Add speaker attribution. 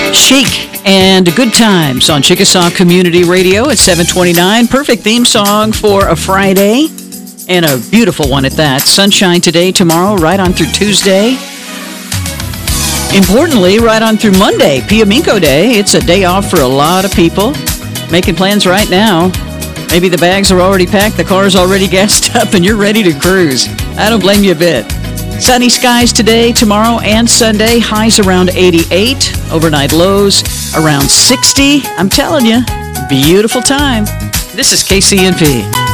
Speaker 1: Chic and Good Times on Chickasaw Community Radio at 729. Perfect theme song for a Friday, and a beautiful one at that. Sunshine today, tomorrow, right on through Tuesday. Importantly, right on through Monday, Piamico Day. It's a day off for a lot of people. Making plans right now. Maybe the bags are already packed, the car's already gassed up, and you're ready to cruise. I don't blame you a bit. Sunny skies today, tomorrow, and Sunday. Highs around 88. Overnight lows around 60. I'm telling you, beautiful time. This is KCNP.